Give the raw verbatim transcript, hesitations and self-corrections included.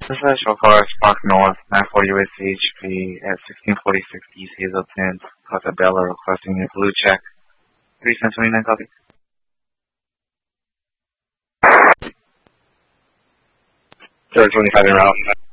This is Shofar Spark North, nine four U S H P at sixteen forty-six East Hazelton, Plaza Bella, requesting a blue check. three ten twenty-nine copy. third twenty-five en route.